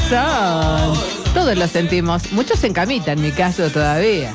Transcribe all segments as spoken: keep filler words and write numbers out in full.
corazón. Todos lo sentimos, muchos en camita, en mi caso todavía,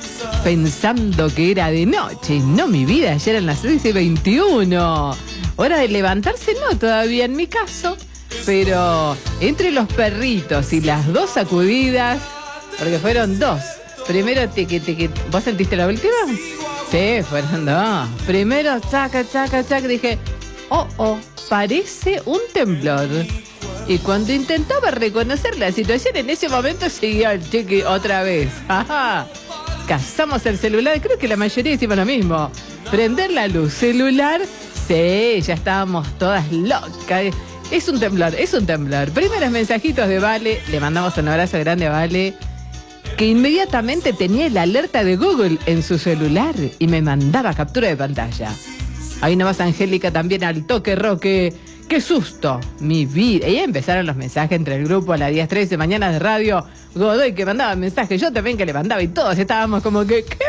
pensando que era de noche. No, mi vida, ayer eran las seis y veintiuno. Hora de levantarse, no todavía en mi caso, pero entre los perritos y las dos sacudidas, porque fueron dos. Primero, tiqui, tiqui. ¿Vos sentiste la última? Sí, fueron dos. Primero, chaca, chaca, chaca, dije, oh, oh, parece un temblor. Y cuando intentaba reconocer la situación, en ese momento seguía el chiqui otra vez. Ajá. Cazamos el celular, creo que la mayoría hicimos lo mismo. Prender la luz, celular, sí, ya estábamos todas locas. Es un temblor, es un temblor. Primeros mensajitos de Vale, le mandamos un abrazo grande a Vale, que inmediatamente tenía la alerta de Google en su celular y me mandaba captura de pantalla. Ahí nomás Angélica también al toque roque. ¡Qué susto! Mi vida. Y ahí empezaron los mensajes entre el grupo a las diez trece, mañana de radio. Godoy que mandaba mensajes, yo también que le mandaba y todos estábamos como que, ¿qué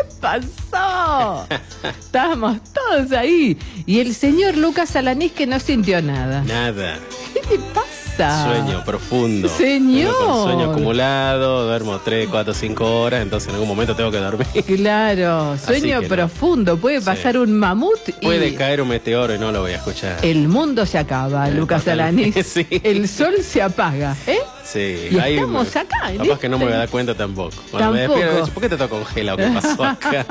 pasó? Estábamos todos ahí. Y el señor Lucas Alanís que no sintió nada. Nada. ¿Qué le pasa? Sueño profundo. Señor. Con sueño acumulado, duermo tres, cuatro, cinco horas, entonces en algún momento tengo que dormir. Claro, sueño profundo. No. Puede pasar sí. un mamut y... Puede caer un meteoro y no lo voy a escuchar. El mundo se acaba, eh, Lucas Alanís. Sí. El sol se apaga, ¿eh? Sí. Y ahí estamos me, acá. Capaz este... que no me voy a dar cuenta tampoco. Cuando tampoco. Me despido, ¿por qué te está congelado? ¿Qué pasó acá?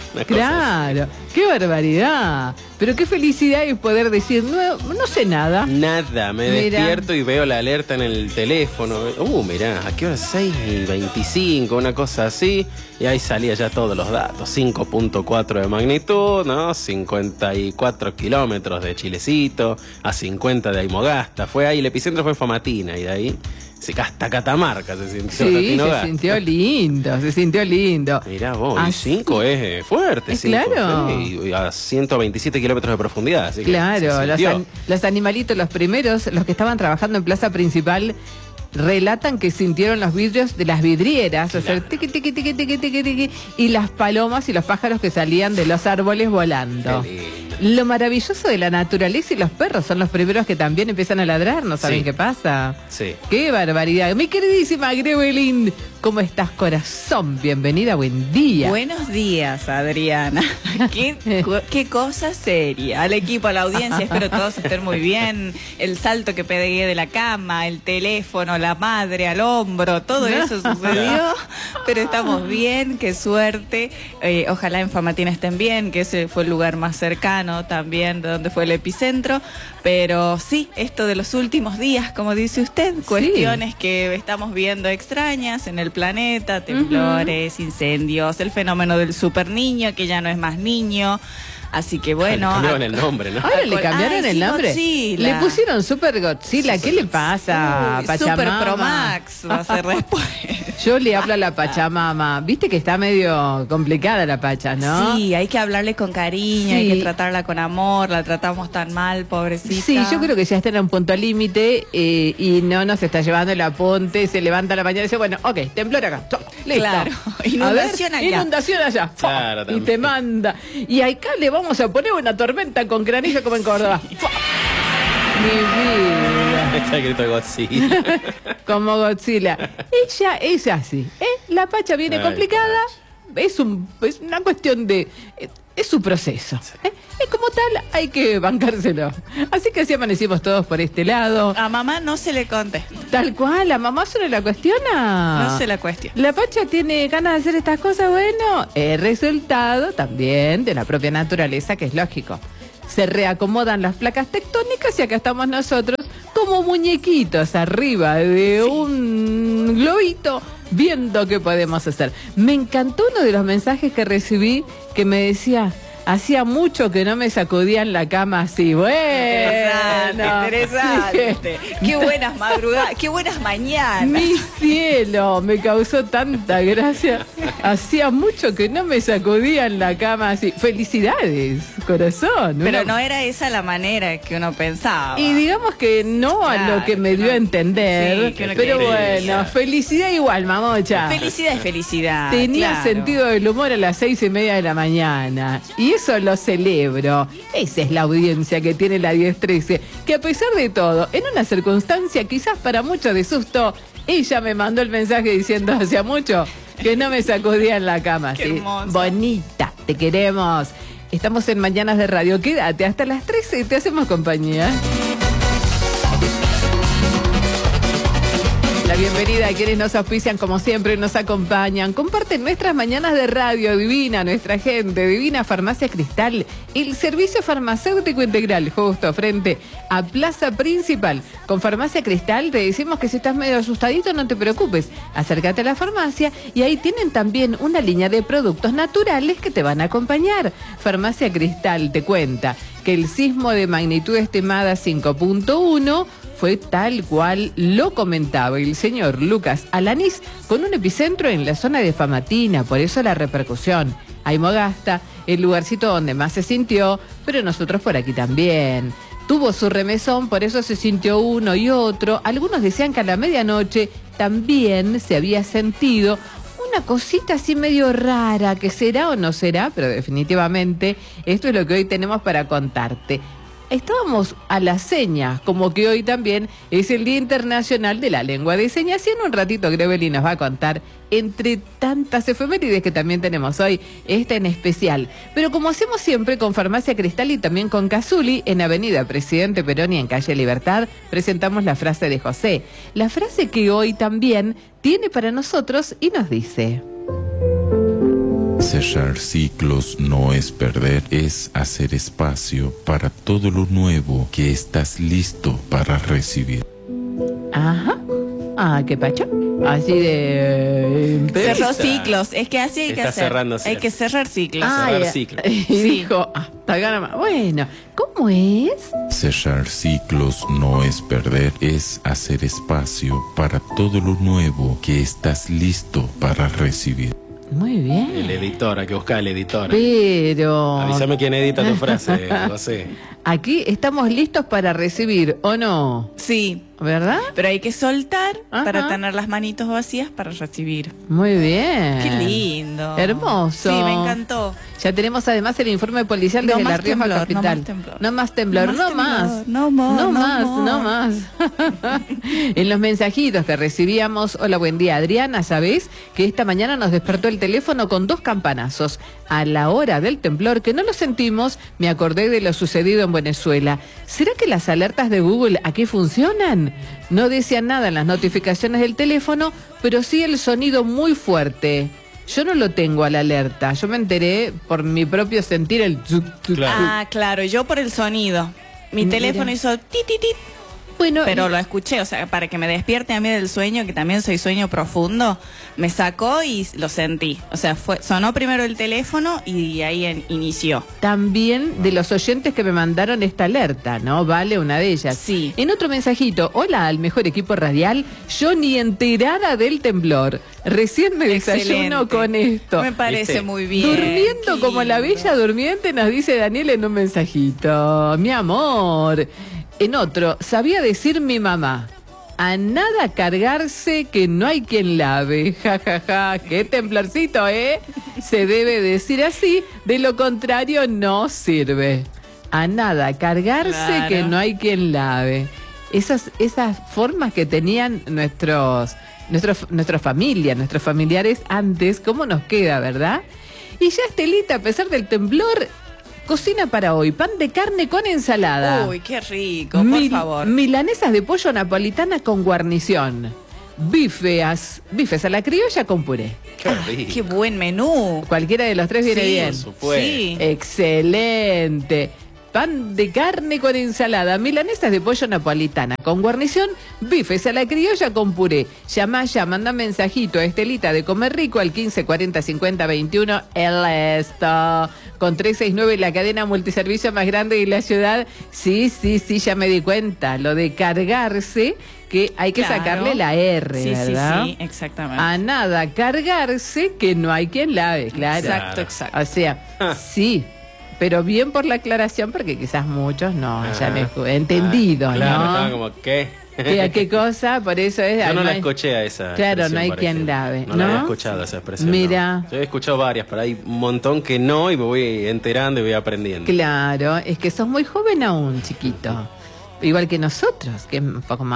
Claro, qué barbaridad. Pero qué felicidad es poder decir, no, no sé nada. Nada, me mirá. despierto y veo la alerta en el teléfono. Uh, mirá, ¿a qué hora? seis y veinticinco, una cosa así. Y ahí salía ya todos los datos. cinco punto cuatro de magnitud, ¿no? cincuenta y cuatro kilómetros de Chilecito, a cincuenta de Aymogasta. Fue ahí, el epicentro fue en Famatina y de ahí... hasta Catamarca se sintió. Sí, se sintió lindo, se sintió lindo. Mirá vos, y cinco es fuerte. Es cinco, claro. Sí, y a ciento veintisiete kilómetros de profundidad. Así claro, que los, an los animalitos, los primeros, los que estaban trabajando en Plaza Principal, relatan que sintieron los vidrios de las vidrieras, claro. o sea, tiqui, tiqui, tiqui, tiqui, tiqui, tiqui, y las palomas y los pájaros que salían de los árboles volando. Lo maravilloso de la naturaleza y los perros son los primeros que también empiezan a ladrar, ¿no saben sí. qué pasa? Sí. ¡Qué barbaridad! Mi queridísima Grewelyn, ¿cómo estás, corazón? Bienvenida, buen día. Buenos días, Adriana. ¿Qué, qué cosa seria. Al equipo, a la audiencia, espero todos estén muy bien. El salto que pegué de la cama, el teléfono, la madre al hombro, todo eso sucedió, pero estamos bien, qué suerte. Eh, ojalá en Famatina estén bien, que ese fue el lugar más cercano también de donde fue el epicentro, pero sí, esto de los últimos días, como dice usted, cuestiones sí. que estamos viendo extrañas en el planeta, temblores, uh-huh. incendios, el fenómeno del super niño que ya no es más niño. Así que bueno. Le cambiaron el nombre, ¿no? Ahora le cambiaron Ay, el nombre. Godzilla. Le pusieron Super Godzilla. Super ¿Qué le pasa? Uy, Pachamama. Super Pro Max va a ser después. Yo le hablo a la Pachamama. Viste que está medio complicada la Pacha, ¿no? Sí, hay que hablarle con cariño, sí. hay que tratarla con amor. La tratamos tan mal, pobrecita. Sí, yo creo que ya está en un punto límite eh, y no nos está llevando el aponte. Se levanta a la mañana y dice, bueno, ok, temblor acá. Listo. Claro. Inundación ver, allá. Inundación allá. Claro, y te manda. Y acá le vamos a poner una tormenta con granizo como en Córdoba. Sí. Mi vida. Está el grito de Godzilla. Como Godzilla. Ella es así. ¿eh? La Pacha viene Ay, complicada. Es, un, es una cuestión de... Es su proceso. Sí. ¿eh? Y como tal, hay que bancárselo. Así que así amanecimos todos por este lado. A mamá no se le contesta. Tal cual, ¿a mamá se le la cuestiona? No se la cuestiona. ¿La Pacha tiene ganas de hacer estas cosas? Bueno, es resultado también de la propia naturaleza, que es lógico. Se reacomodan las placas tectónicas y acá estamos nosotros como muñequitos arriba de sí. un globito viendo qué podemos hacer. Me encantó uno de los mensajes que recibí que me decía... Hacía mucho que no me sacudían la cama así. Bueno. Interesante, interesante. Qué buenas madrugadas, qué buenas mañanas. Mi cielo, me causó tanta gracia. Hacía mucho que no me sacudían la cama así. Felicidades, corazón. Pero uno... no era esa la manera que uno pensaba. Y digamos que no claro, a lo que me dio no, a entender. Sí, pero bueno, felicidad igual, mamocha. Felicidad es felicidad. Tenía claro. sentido del humor a las seis y media de la mañana. Y eso lo celebro. Esa es la audiencia que tiene la diez trece, que a pesar de todo, en una circunstancia quizás para muchos de susto, Ella me mandó el mensaje diciendo hacía mucho que no me sacudía en la cama. Qué ¿sí? hermoso. Bonita, te queremos. Estamos en Mañanas de Radio. Quédate hasta las trece y te hacemos compañía. La bienvenida a quienes nos auspician como siempre y nos acompañan. Comparten nuestras mañanas de radio. Divina, nuestra gente. Divina Farmacia Cristal. El servicio farmacéutico integral justo frente a Plaza Principal. Con Farmacia Cristal te decimos que si estás medio asustadito no te preocupes. Acércate a la farmacia y ahí tienen también una línea de productos naturales que te van a acompañar. Farmacia Cristal te cuenta que el sismo de magnitud estimada cinco punto uno fue tal cual lo comentaba el señor Lucas Alanís, con un epicentro en la zona de Famatina, por eso la repercusión. Aymogasta, el lugarcito donde más se sintió, pero nosotros por aquí también. Tuvo su remesón, por eso se sintió uno y otro. Algunos decían que a la medianoche también se había sentido una cosita así medio rara, que será o no será, pero definitivamente esto es lo que hoy tenemos para contarte. Estábamos a las señas, como que hoy también es el Día Internacional de la Lengua de Señas, y en un ratito Grebeli nos va a contar, entre tantas efemérides que también tenemos hoy, esta en especial. Pero como hacemos siempre con Farmacia Cristal y también con Cazuli, en Avenida Presidente Perón y en Calle Libertad, presentamos la frase de José. La frase que hoy también tiene para nosotros y nos dice: cerrar ciclos no es perder, es hacer espacio para todo lo nuevo que estás listo para recibir. Ajá. Ah, ¿qué pacho? Así de... Cerró ciclos, es que así hay que Está hacer. cerrando Hay ciclos. que cerrar ciclos. Ah, cerrar ya. ciclos. Y Sí. dijo, hasta gana más. Bueno, ¿cómo es? Cerrar ciclos no es perder, es hacer espacio para todo lo nuevo que estás listo para recibir. Muy bien. El editor, hay que buscar el editor. Pero Avísame quién edita tu frase, José. aquí estamos listos para recibir, ¿o no? Sí, ¿Verdad? pero hay que soltar Ajá. para tener las manitos vacías para recibir. Muy bien. Qué lindo. Hermoso. Sí, me encantó. Ya tenemos además el informe policial No desde La más Rioja temblor, Capital. no más temblor. No más temblor, No no más más. temblor, no more, No no más, more. no más. En los mensajitos que recibíamos, hola, buen día, Adriana, ¿sabés que esta mañana nos despertó el teléfono con dos campanazos? A la hora del temblor, que no lo sentimos, me acordé de lo sucedido en Venezuela. ¿Será que las alertas de Google aquí funcionan? No decían nada en las notificaciones del teléfono, pero sí el sonido muy fuerte. Yo no lo tengo a la alerta, yo me enteré por mi propio sentir el... tzuc, tzuc, Claro. tzuc. Ah, claro, yo por el sonido. Mi Mira. teléfono hizo ti, ti, ti, Bueno, pero y- lo escuché, o sea, para que me despierte a mí del sueño, que también soy sueño profundo, me sacó y lo sentí. O sea, fue sonó primero el teléfono y ahí en- inició. también de los oyentes que me mandaron esta alerta, ¿no? Vale, una de ellas. Sí. En otro mensajito, hola al mejor equipo radial, yo ni enterada del temblor. Recién me desayuno Excelente. con esto. Me parece ¿Viste? muy bien. Durmiendo Qué como la lindo. bella durmiente, nos dice Daniel en un mensajito. Mi amor. En otro, sabía decir mi mamá: a nada cargarse que no hay quien lave. Ja, ja, ja. Qué temblorcito, ¿eh? Se debe decir así, de lo contrario no sirve. A nada cargarse Claro. que no hay quien lave. Esas, esas formas que tenían nuestros, nuestros, nuestra familia, nuestros familiares antes, ¿cómo nos queda, verdad? Y ya Estelita, a pesar del temblor, cocina para hoy pan de carne con ensalada. Uy, qué rico, por Mil- favor. Milanesas de pollo napolitana con guarnición. Bifes, bifes a la criolla con puré. Qué Ah, rico. qué buen menú. Cualquiera de los tres viene Sí, bien. por supuesto. Sí. Excelente. Pan de carne con ensalada, milanesas de pollo napolitana con guarnición, bifes a la criolla con puré. Llama ya, manda mensajito a Estelita de Comer Rico al quince cuarenta cincuenta veintiuno, el esto. Con trescientos sesenta y nueve, la cadena multiservicio más grande de la ciudad. Sí, sí, sí, ya me di cuenta. Lo de cargarse, que hay que Claro. sacarle la R, Sí, ¿verdad? sí, sí, exactamente. A nada cargarse que no hay quien lave, claro. Exacto, exacto. O sea, sí, pero bien por la aclaración, porque quizás muchos no hayan Ajá. escu- entendido, Ah, claro, ¿no? estaba como, ¿qué? ¿Qué, qué cosa? Por eso es... Yo no no la hay- escuché a esa Claro, expresión, no hay por quien ejemplo. lave, No, la ¿no? había escuchado esa expresión. Mira. no. Yo he escuchado varias, pero hay un montón que no y me voy enterando y voy aprendiendo. Claro, es que sos muy joven aún, chiquito. Igual que nosotros, que es un poco más de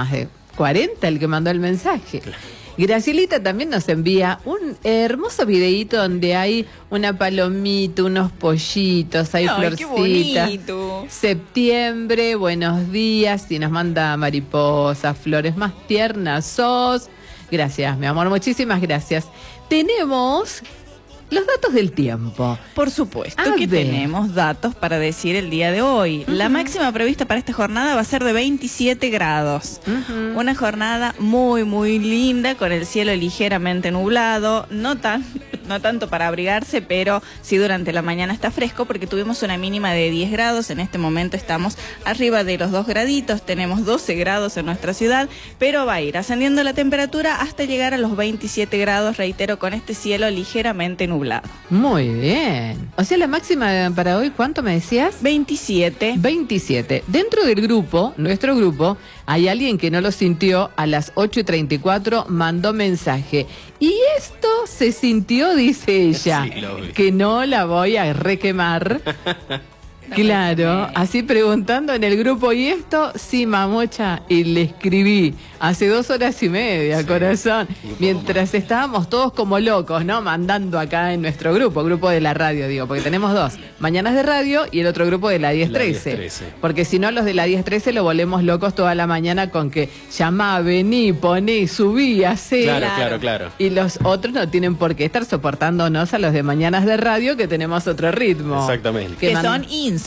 cuarenta el que mandó el mensaje. Gracielita también nos envía un hermoso videíto donde hay una palomita, unos pollitos, hay Ay, florcitas. qué bonito. Septiembre, buenos días, y nos manda mariposas, flores más tiernas sos. Gracias, mi amor, muchísimas gracias. Tenemos los datos del tiempo. Por supuesto A que ver. tenemos datos para decir el día de hoy. Uh-huh. La máxima prevista para esta jornada va a ser de veintisiete grados. Uh-huh. Una jornada muy, muy linda, con el cielo ligeramente nublado. No tan, no tanto para abrigarse, pero sí durante la mañana está fresco porque tuvimos una mínima de diez grados. En este momento estamos arriba de los dos graditos. Tenemos doce grados en nuestra ciudad, pero va a ir ascendiendo la temperatura hasta llegar a los veintisiete grados, reitero, con este cielo ligeramente nublado. Muy bien. O sea, la máxima para hoy, ¿cuánto me decías? veintisiete. veintisiete. Dentro del grupo, nuestro grupo, hay alguien que no lo sintió a las ocho y treinta y cuatro, mandó mensaje. Y esto se sintió, dice ella, Sí, lo vi. que no la voy a requemar. Claro, así preguntando en el grupo, ¿y esto? Sí, mamocha, y le escribí hace dos horas y media, Sí. corazón, mientras estábamos todos como locos, ¿no? Mandando acá en nuestro grupo, grupo de la radio, digo, porque tenemos dos, Mañanas de Radio y el otro grupo de la diez trece, La diez trece. porque si no los de la diez trece lo volvemos locos toda la mañana con que llamá, vení, poné, subí, hacé. Claro, claro, claro. Y los otros no tienen por qué estar soportándonos a los de Mañanas de Radio, que tenemos otro ritmo. Exactamente. Que man- son inso,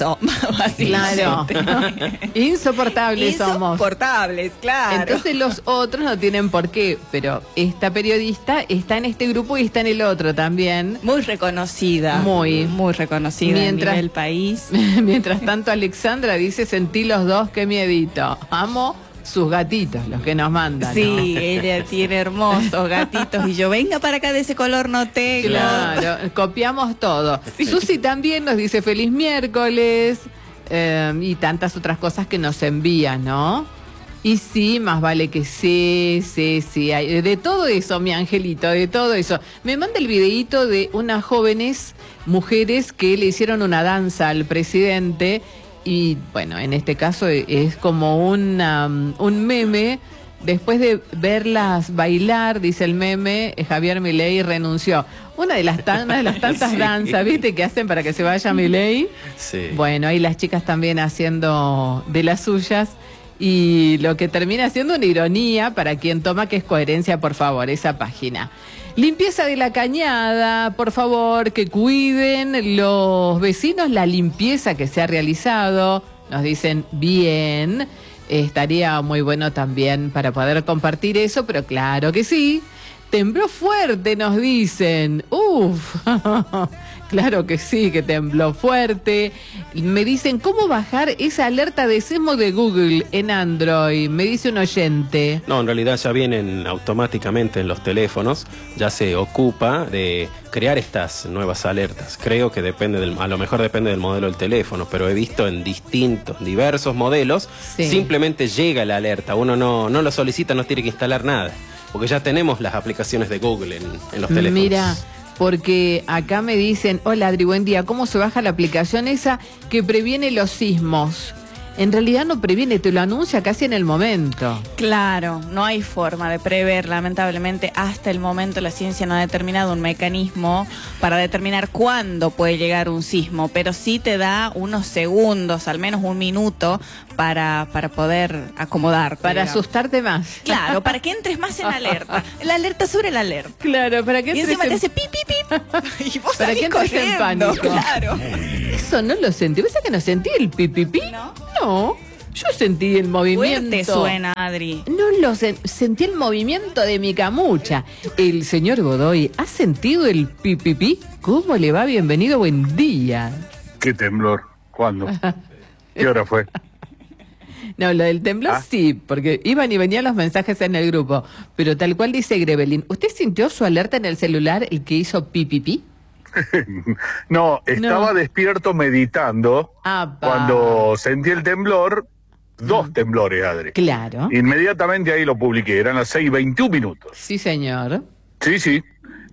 Claro. básicamente. Insoportables somos. Insoportables, claro. Entonces los otros no tienen por qué, pero esta periodista está en este grupo y está en el otro también. Muy reconocida. Muy. Muy reconocida Mientras- a nivel país. Mientras tanto Alexandra dice, sentí los dos, qué miedito. Amo sus gatitos, los que nos mandan. ¿no? Sí, ella tiene hermosos gatitos y yo, venga para acá de ese color no tengo. Claro, copiamos todo. Susi también nos dice feliz miércoles eh, y tantas otras cosas que nos envían, ¿no? Y sí, más vale que sí, sí, sí. Hay, de todo eso, mi angelito, de todo eso. Me manda el videíto de unas jóvenes mujeres que le hicieron una danza al presidente. Y bueno, en este caso es como una, un meme. Después de verlas bailar, dice el meme, eh, Javier Milei renunció. Una de las, tan- una de las tantas Sí. danzas, ¿viste? Que hacen para que se vaya Milei. Sí. Bueno, ahí las chicas también haciendo de las suyas. Y lo que termina siendo una ironía para quien toma que es coherencia, por favor, esa página. Limpieza de la cañada, por favor, que cuiden los vecinos la limpieza que se ha realizado. Nos dicen bien, estaría muy bueno también para poder compartir eso, pero claro que sí. Tembló fuerte, nos dicen. Uf, claro que sí, que tembló fuerte. Me dicen, ¿cómo bajar esa alerta de sismo de Google en Android? Me dice un oyente. No, en realidad ya vienen automáticamente en los teléfonos, ya se ocupa de crear estas nuevas alertas. Creo que depende del, a lo mejor depende del modelo del teléfono, pero he visto en distintos, diversos modelos, Sí. simplemente llega la alerta, uno no, no lo solicita, no tiene que instalar nada, porque ya tenemos las aplicaciones de Google en, en los teléfonos. Mira, porque acá me dicen, hola Adri, buen día, ¿cómo se baja la aplicación esa que previene los sismos? En realidad no previene, te lo anuncia casi en el momento. Claro, no hay forma de prever, lamentablemente, hasta el momento la ciencia no ha determinado un mecanismo para determinar cuándo puede llegar un sismo, pero sí te da unos segundos, al menos un minuto, para, para poder acomodarte. Para digamos. asustarte más. Claro, para que entres más en alerta. La alerta sobre la alerta. Claro, para que Y entres encima te en- hace pi, pi, pi. Y vos Para salís que entres en corriendo, pánico. claro. Eso no lo sentí. ¿Ves que no sentí el pipipi? ¿No? No, yo sentí el movimiento. Fuerte suena, Adri. No lo sen- sentí el movimiento de mi camucha. El señor Godoy, ¿ha sentido el pipipi? ¿Cómo le va? Bienvenido, buen día. ¿Qué temblor? ¿Cuándo? ¿Qué hora fue? No, lo del temblor Ah. sí, porque iban y venían los mensajes en el grupo. Pero tal cual dice Grevelin, ¿usted sintió su alerta en el celular, el que hizo pipipi? No, estaba No. despierto meditando Apa. cuando sentí el temblor, dos temblores, Adri. Claro. Inmediatamente ahí lo publiqué, eran las seis y veintiún minutos. Sí, señor. Sí, sí.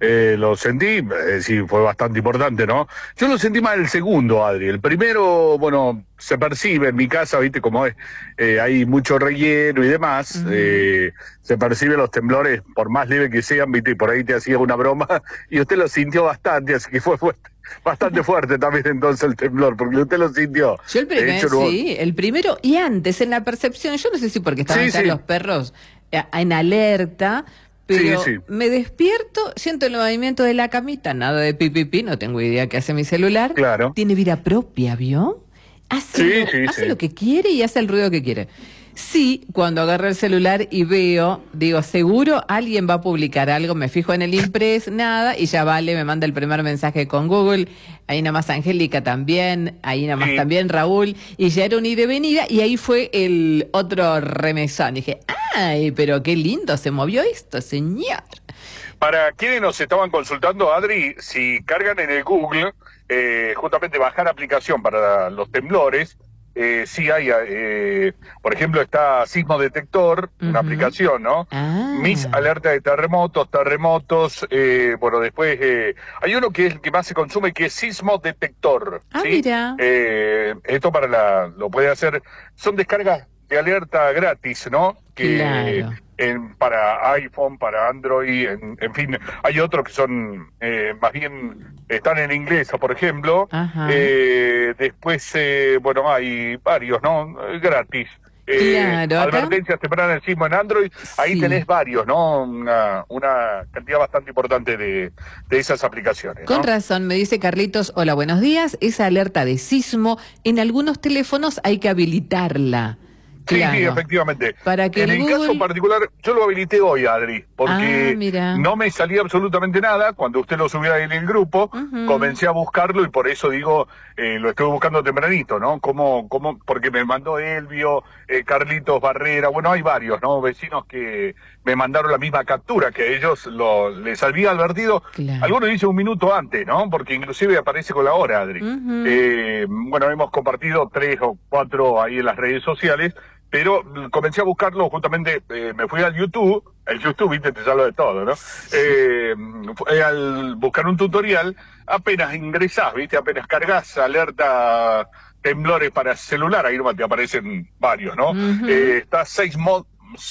Eh, lo sentí, eh, sí, fue bastante importante, ¿no? Yo lo sentí más el segundo, Adri. El primero, bueno, se percibe en mi casa, viste, como es, eh, hay mucho relleno y demás, uh-huh. eh, se perciben los temblores, por más leve que sean, viste, y por ahí te hacía una broma, y usted lo sintió bastante, así que fue fuerte. Bastante fuerte también entonces el temblor, porque usted lo sintió. Yo el primero, hecho, sí, el primero, y antes en la percepción, yo no sé si porque estaban sí, ya sí. los perros eh, en alerta, pero sí, sí. me despierto, siento el movimiento de la camita, nada de pipipi, no tengo idea qué hace mi celular. Claro. Tiene vida propia, ¿vio? Hace, Sí, lo, sí, hace sí. lo que quiere y hace el ruido que quiere. Sí, cuando agarro el celular y veo, digo, seguro alguien va a publicar algo, me fijo en el impress, nada, y ya Vale me manda el primer mensaje con Google, ahí nada más Angélica también, ahí nada más Sí. también Raúl, y ya era un ida y venida, y ahí fue el otro remesón. Dije, ay, pero qué lindo se movió esto, señor. Para quienes nos estaban consultando, Adri, si cargan en el Google, eh, justamente bajar aplicación para los temblores, eh, sí hay, eh, por ejemplo, está Sismo Detector, una Ujú. aplicación, ¿no? Ah. Mis alertas de terremotos, terremotos, eh, bueno, después eh, hay uno que es el que más se consume, que es Sismo Detector. Ah, ¿sí? mira. Eh, esto para la, lo puede hacer, son descargas de alerta gratis, ¿no? Que Claro. en, para iPhone, para Android, en, en fin, hay otros que son eh, más bien, están en inglés, por ejemplo. Ajá. Eh, después, eh, bueno, hay varios, ¿no? Eh, Gratis. Eh, Claro, acá- advertencias tempranas del sismo en Android, ahí Sí. tenés varios, ¿no? Una, una cantidad bastante importante de, de esas aplicaciones, Con ¿no? razón, me dice Carlitos, hola, buenos días, esa alerta de sismo, en algunos teléfonos hay que habilitarla. Sí, Claro. sí, efectivamente. Para que en el el Google- caso particular, yo lo habilité hoy, Adri, porque Ah, mira. no me salía absolutamente nada. Cuando usted lo subió ahí en el grupo, Ujú. comencé a buscarlo y por eso digo, eh, lo estuve buscando tempranito, ¿no? Como, como, porque me mandó Elvio, eh, Carlitos Barrera, bueno, hay varios, ¿no? Vecinos que me mandaron la misma captura, que ellos lo, les había advertido. Claro. Algunos dicen un minuto antes, ¿no? Porque inclusive aparece con la hora, Adri. Ujú. Eh, bueno, hemos compartido tres o cuatro ahí en las redes sociales, pero comencé a buscarlo justamente, eh, me fui al YouTube, el YouTube, viste, te salva de todo, ¿no? Eh, fue al buscar un tutorial, apenas ingresás, viste, apenas cargas alerta temblores para celular, ahí nomás te aparecen varios, ¿no? Ujú. Eh, está seismo,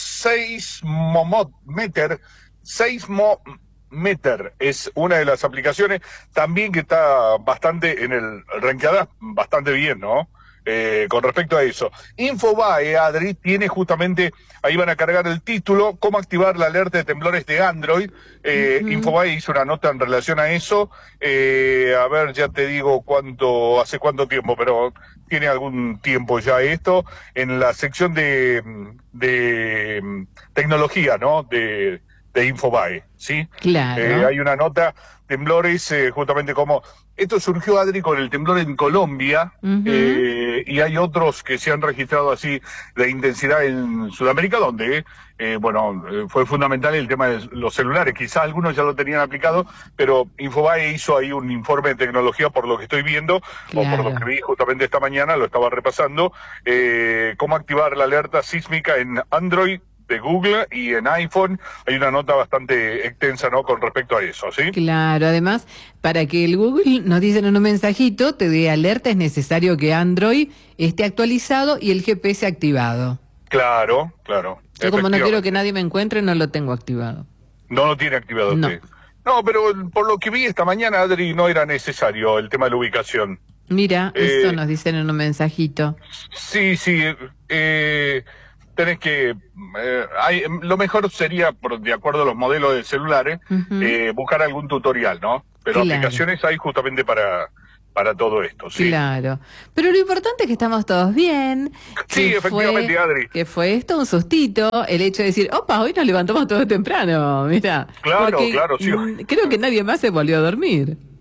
seismometer, seismometer es una de las aplicaciones también que está bastante en el rankeada, bastante bien, ¿no? Eh, con respecto a eso. Infobae, Adri, tiene justamente, ahí van a cargar el título, cómo activar la alerta de temblores de Android. Eh, Ujú. Infobae hizo una nota en relación a eso. Eh, a ver, ya te digo cuánto, hace cuánto tiempo, pero tiene algún tiempo ya esto, en la sección de, de tecnología, ¿no? De, de Infobae, ¿sí? Claro. Eh, hay una nota, temblores, eh, justamente como... Esto surgió, Adri, con el temblor en Colombia, Ujú. eh, y hay otros que se han registrado así de intensidad en Sudamérica, donde, eh, bueno, eh, fue fundamental el tema de los celulares. Quizás algunos ya lo tenían aplicado, pero Infobae hizo ahí un informe de tecnología por lo que estoy viendo, o por Claro. lo que vi justamente esta mañana, lo estaba repasando, eh, cómo activar la alerta sísmica en Android de Google y en iPhone. Hay una nota bastante extensa, ¿no?, con respecto a eso, ¿sí? Claro, además, para que el Google nos dicen en un mensajito, te dé alerta, es necesario que Android esté actualizado y el G P S activado. Claro, claro. Yo como no quiero Efectivamente. que nadie me encuentre, no lo tengo activado. No lo tiene activado No. usted. No, pero por lo que vi esta mañana, Adri, no era necesario el tema de la ubicación. Mira, Eh, eso nos dicen en un mensajito. Sí, sí, eh, tenés que... eh, hay, lo mejor sería, por, de acuerdo a los modelos de celulares, Ujú. eh, buscar algún tutorial, ¿no? Pero Claro. aplicaciones hay justamente para, para todo esto, ¿sí? Claro. Pero lo importante es que estamos todos bien. Sí, que efectivamente, fue, Adri. Que fue esto un sustito, el hecho de decir, opa, hoy nos levantamos todo temprano, mira. Claro, Porque, claro, sí. mm, creo que nadie más se volvió a dormir.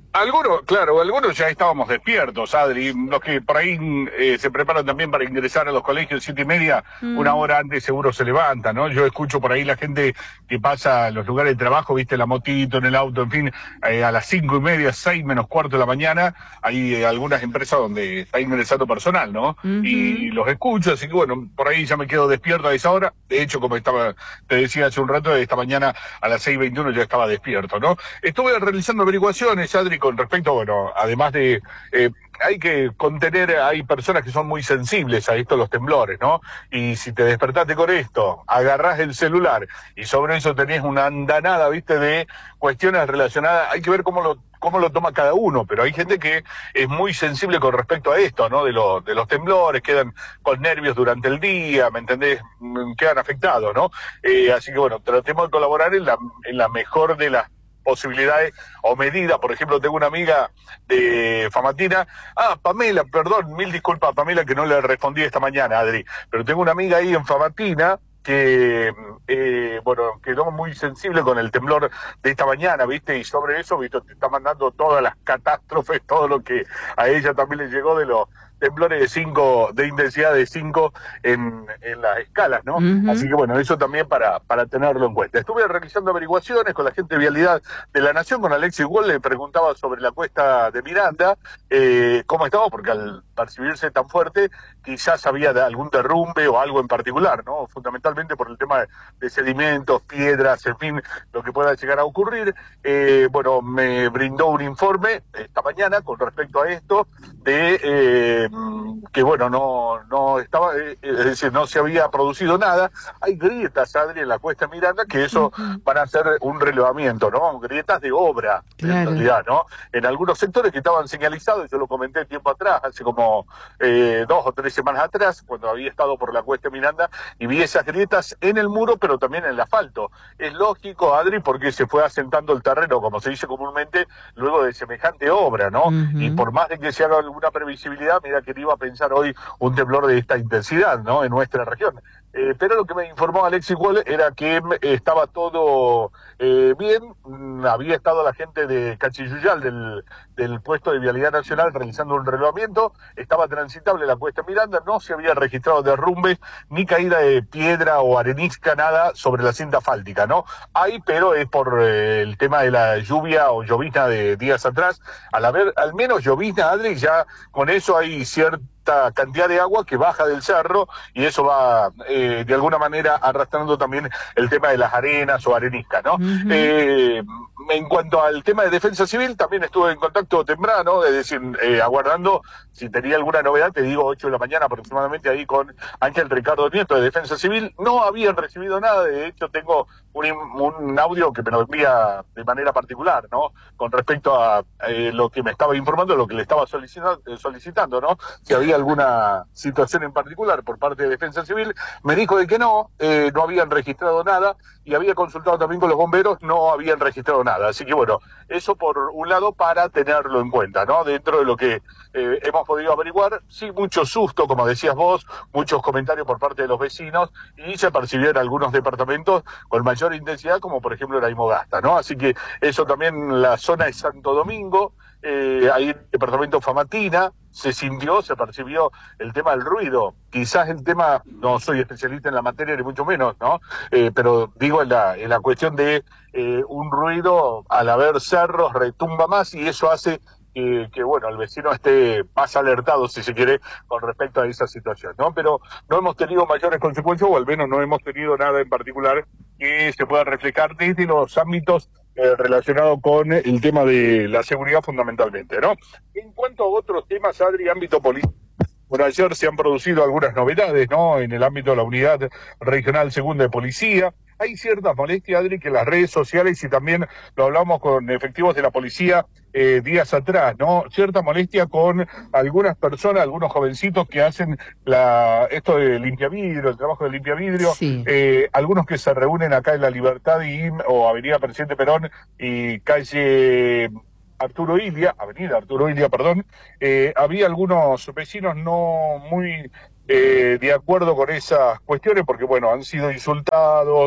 Algunos, claro, algunos ya estábamos despiertos, Adri. Los que por ahí eh, se preparan también para ingresar a los colegios siete y media, mm. una hora antes seguro se levantan, ¿no? Yo escucho por ahí la gente que pasa a los lugares de trabajo, viste, la motito, en el auto, en fin, eh, a las cinco y media, seis menos cuarto de la mañana, hay eh, algunas empresas donde está ingresando personal, ¿no? Uh-huh. Y los escucho, así que bueno, por ahí ya me quedo despierto a esa hora. De hecho, como estaba, te decía hace un rato, esta mañana a las seis veintiuno ya estaba despierto, ¿no? Estuve realizando averiguaciones, Adri, con respecto, bueno, además de, eh, hay que contener, hay personas que son muy sensibles a esto, los temblores, ¿no? Y si te despertaste con esto, agarrás el celular y sobre eso tenés una andanada, viste, de cuestiones relacionadas, hay que ver cómo lo cómo lo toma cada uno, pero hay gente que es muy sensible con respecto a esto, ¿no? De, lo, de los temblores, quedan con nervios durante el día, ¿me entendés? Quedan afectados, ¿no? Eh, así que bueno, tratemos de colaborar en la, en la mejor de las posibilidades o medidas. Por ejemplo, tengo una amiga de Famatina, ah, Pamela, perdón, mil disculpas, Pamela, que no le respondí esta mañana, Adri, pero tengo una amiga ahí en Famatina que, eh, bueno, quedó muy sensible con el temblor de esta mañana, ¿viste? Y sobre eso, ¿viste? Te está mandando todas las catástrofes, todo lo que a ella también le llegó de los temblores de cinco, de intensidad de cinco en, en las escalas, ¿no? Uh-huh. Así que bueno, eso también para, para tenerlo en cuenta. Estuve realizando averiguaciones con la gente de Vialidad de la Nación, con Alexis Wall, le preguntaba sobre la cuesta de Miranda, eh, cómo estaba, porque al percibirse tan fuerte, quizás había de algún derrumbe o algo en particular, ¿no? Fundamentalmente por el tema de, de sedimentos, piedras, en fin, lo que pueda llegar a ocurrir. Eh, bueno, me brindó un informe esta mañana con respecto a esto, de eh, que bueno, no no estaba, eh, es decir, no se había producido nada. Hay grietas, Adri, en la cuesta Miranda, que eso uh-huh. van a ser un relevamiento, ¿no? Grietas de obra, claro. En realidad, ¿no? En algunos sectores que estaban señalizados, yo lo comenté tiempo atrás, hace como eh, dos o tres semanas atrás, cuando había estado por la cuesta Miranda, y vi esas grietas en el muro, pero también en el asfalto. Es lógico, Adri, porque se fue asentando el terreno, como se dice comúnmente, luego de semejante obra, ¿no? Uh-huh. Y por más de que se haga alguna previsibilidad, mira que no iba a pensar hoy un temblor de esta intensidad, ¿no? En nuestra región. Eh, pero lo que me informó Alexis Wall era que eh, estaba todo eh, bien. Mm, había estado la gente de Cachilluyal, del, del puesto de Vialidad Nacional, realizando un relevamiento. Estaba transitable la cuesta Miranda, no se había registrado derrumbes ni caída de piedra o arenisca, nada sobre la cinta asfáltica, ¿no? Hay, pero es por eh, el tema de la lluvia o llovizna de días atrás. Al haber al menos llovizna, Adri, ya con eso hay cierta cantidad de agua que baja del cerro y eso va eh, de alguna manera arrastrando también el tema de las arenas o areniscas, ¿no? Uh-huh. Eh, en cuanto al tema de defensa civil, también estuve en contacto temprano, es decir, eh, aguardando si tenía alguna novedad, te digo ocho de la mañana aproximadamente ahí con Ángel Ricardo Nieto de Defensa Civil. No habían recibido nada, de hecho tengo un, un audio que me lo envía de manera particular, ¿no? Con respecto a eh, lo que me estaba informando, lo que le estaba solicitando, solicitando, ¿no? Si había alguna situación en particular por parte de Defensa Civil, me dijo de que no, eh, no habían registrado nada y había consultado también con los bomberos, no habían registrado nada. Así que bueno, eso por un lado para tenerlo en cuenta, ¿no? Dentro de lo que eh, hemos podido averiguar, sí, mucho susto, como decías vos, muchos comentarios por parte de los vecinos y se percibió en algunos departamentos con mayor intensidad, como por ejemplo la Imogasta, ¿no? Así que eso también, la zona de Santo Domingo, eh, ahí en el departamento Famatina, se sintió, se percibió el tema del ruido. Quizás el tema, no soy especialista en la materia ni mucho menos, ¿no? Eh, pero digo en la, en la cuestión de eh, un ruido, al haber cerros, retumba más y eso hace que, que, bueno, el vecino esté más alertado, si se quiere, con respecto a esa situación, ¿no? Pero no hemos tenido mayores consecuencias, o al menos no hemos tenido nada en particular que se pueda reflejar desde los ámbitos eh, relacionados con el tema de la seguridad fundamentalmente, ¿no? En cuanto a otros temas, Adri, ámbito político, bueno, ayer se han producido algunas novedades, ¿no? En el ámbito de la Unidad Regional Segunda de Policía. Hay cierta molestia, Adri, que en las redes sociales, y también lo hablamos con efectivos de la policía eh, días atrás, ¿no? Cierta molestia con algunas personas, algunos jovencitos que hacen la esto de limpiavidrio, el trabajo de limpiavidrio, sí. eh, algunos que se reúnen acá en La Libertad y, o Avenida Presidente Perón y calle Arturo Illia, Avenida Arturo Illia, perdón, eh, había algunos vecinos no muy eh, de acuerdo con esas cuestiones porque, bueno, han sido insultados,